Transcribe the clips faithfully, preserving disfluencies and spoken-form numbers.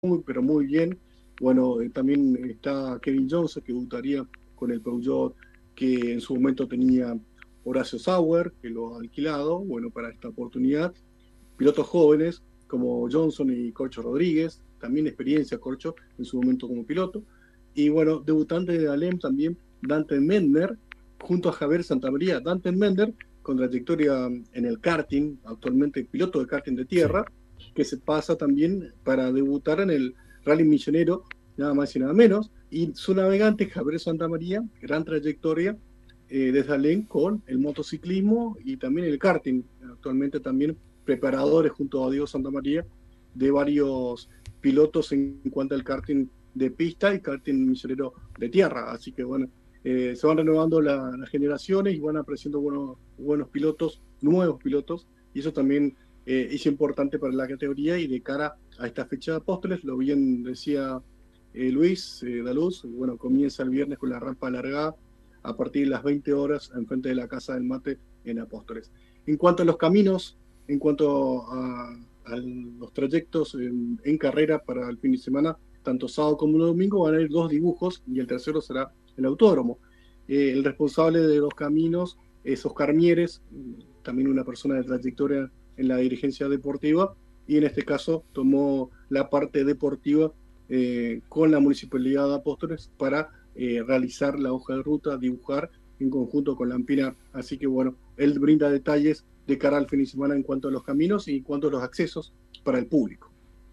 muy, pero muy bien. Bueno, eh, también está Kevin Johnson, que debutaría con el Peugeot, que en su momento tenía Horacio Sauer, que lo ha alquilado, bueno, para esta oportunidad. Pilotos jóvenes como Johnson y Corcho Rodríguez, también experiencia Corcho en su momento como piloto. Y bueno, debutante de Alem también, Dante Mender, junto a Javier Santamaría. Dante Mender, con trayectoria en el karting, actualmente piloto de karting de Sí. tierra, que se pasa también para debutar en el Rally Misionero, nada más y nada menos. Y su navegante, Javier Santamaría, gran trayectoria eh, desde Alem con el motociclismo y también el karting. Actualmente también preparadores junto a Diego Santamaría de varios pilotos en cuanto al karting de pista y karting misionero de tierra. Así que bueno, eh, se van renovando la, las generaciones y van apareciendo buenos, buenos pilotos, nuevos pilotos, y eso también eh, es importante para la categoría y de cara a esta fecha de Apóstoles, lo bien decía eh, Luis eh, Daluz, bueno, comienza el viernes con la rampa alargada a partir de las veinte horas en frente de la Casa del Mate en Apóstoles. En cuanto a los caminos, en cuanto a, a los trayectos en, en carrera para el fin de semana, tanto sábado como domingo van a ir dos dibujos y el tercero será el autódromo. Eh, el responsable de los caminos es Oscar Mieres, también una persona de trayectoria en la dirigencia deportiva, y en este caso tomó la parte deportiva eh, con la Municipalidad de Apóstoles para eh, realizar la hoja de ruta, dibujar en conjunto con la Ampina. Así que bueno, él brinda detalles de cara al fin de semana en cuanto a los caminos y en cuanto a los accesos para el público.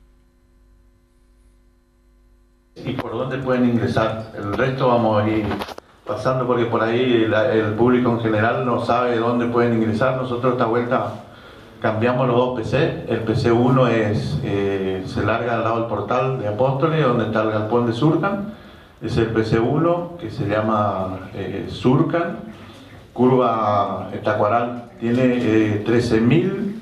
¿Y por dónde pueden ingresar? El resto vamos a ir pasando porque por ahí la, el público en general no sabe dónde pueden ingresar. Nosotros esta vuelta cambiamos los dos P C. El P C uno es, eh, se larga al lado del portal de Apóstoles, donde está el galpón de Surcan. Es el P C uno que se llama eh, Surcan, curva Tacuaral. Tiene eh, trece mil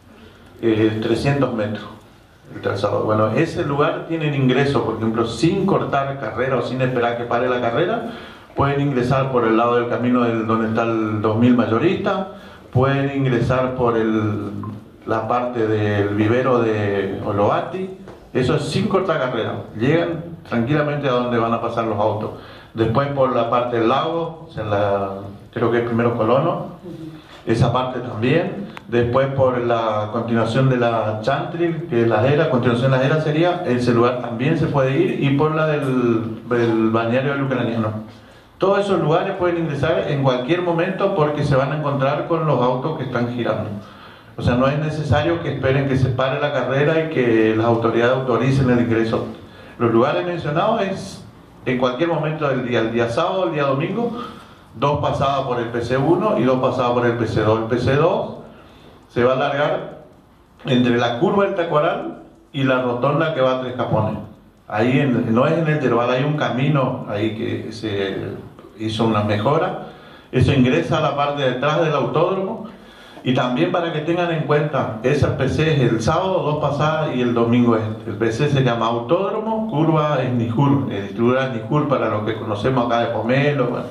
trescientos metros. El trazado. Bueno, ese lugar tienen ingreso, por ejemplo, sin cortar carrera o sin esperar que pare la carrera, pueden ingresar por el lado del camino del, donde está el dos mil mayorista, pueden ingresar por el, la parte del vivero de Oloati, eso es sin cortar carrera, llegan tranquilamente a donde van a pasar los autos. Después por la parte del lago, en la, creo que es primero Colono, esa parte también. Después por la continuación de la Chantril, que es la Jera, continuación de la Jera sería, ese lugar también se puede ir, y por la del, del balneario del ucraniano. Todos esos lugares pueden ingresar en cualquier momento porque se van a encontrar con los autos que están girando. O sea, no es necesario que esperen que se pare la carrera y que las autoridades autoricen el ingreso. Los lugares mencionados es en cualquier momento del día, el día sábado, el día domingo, dos pasadas por el P C uno y dos pasadas por el P C dos. El P C dos se va a alargar entre la curva del Tacuaral y la rotonda que va a Tres Capones. Ahí en, no es en el Yerbal, hay un camino ahí que se hizo una mejora. Eso ingresa a la parte de atrás del autódromo. Y también para que tengan en cuenta, ese P C es el sábado, dos pasadas, y el domingo es. El P C se llama Autódromo Curva Esnijur, el distribuidor Esnijur para los que conocemos acá de Pomelo. Bueno.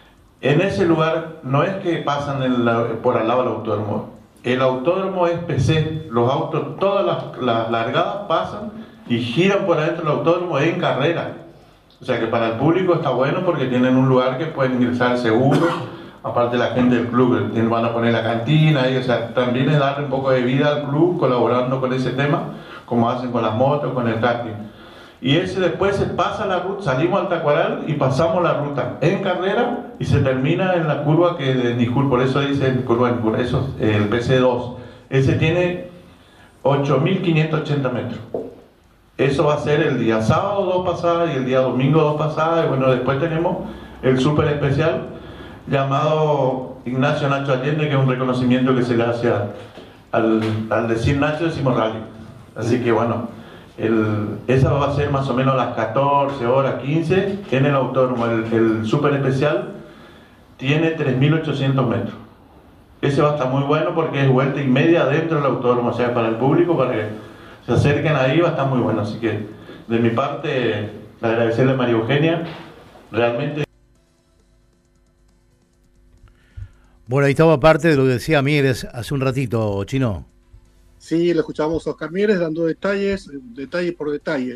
En ese lugar no es que pasan en la, por al lado del autódromo. El autódromo es P C, los autos, todas las, las largadas pasan y giran por adentro del autódromo en carrera. O sea que para el público está bueno porque tienen un lugar que pueden ingresar seguro. Aparte la gente del club, van a poner la cantina, y, o sea, también es darle un poco de vida al club colaborando con ese tema, como hacen con las motos, con el karting. Y ese después se pasa la ruta, salimos al Tacuaral y pasamos la ruta en carrera y se termina en la curva que de Nijur, por eso dice curva de Nijur, eso es el P C dos. Ese tiene ocho mil quinientos ochenta metros. Eso va a ser el día sábado dos pasadas y el día domingo dos pasadas. Y bueno, después tenemos el súper especial llamado Ignacio Nacho Allende, que es un reconocimiento que se le hace al, al decir Nacho decimos rally. Así que bueno, el, esa va a ser más o menos a las catorce horas, quince en el autódromo. El, el súper especial tiene tres mil ochocientos metros. Ese va a estar muy bueno porque es vuelta y media dentro del autódromo, o sea, para el público, para que se acerquen ahí, va a estar muy bueno. Así que de mi parte, agradecerle a María Eugenia, realmente. Bueno, ahí estaba parte de lo que decía Mieres hace un ratito, Chino. Sí, lo escuchamos a Oscar Mieres dando detalles, detalle por detalle.